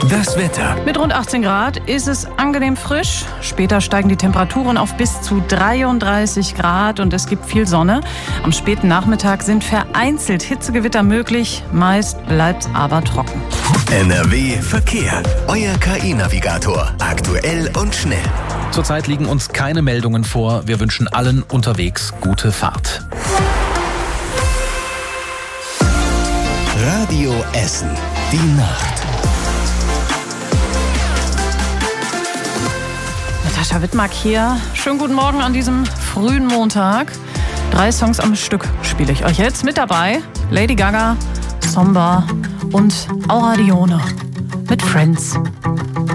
Das Wetter. Mit rund 18 Grad ist es angenehm frisch. Später steigen die Temperaturen auf bis zu 33 Grad und es gibt viel Sonne. Am späten Nachmittag sind vereinzelt Hitzegewitter möglich. Meist bleibt's aber trocken. NRW Verkehr. Euer KI-Navigator. Aktuell und schnell. Zurzeit liegen uns keine Meldungen vor. Wir wünschen allen unterwegs gute Fahrt. Radio Essen. Die Nacht. Natascha Wittmark hier. Schönen guten Morgen an diesem frühen Montag. 3 Songs am Stück spiele ich euch jetzt mit dabei. Lady Gaga, Somba und Aura Dione mit Friends.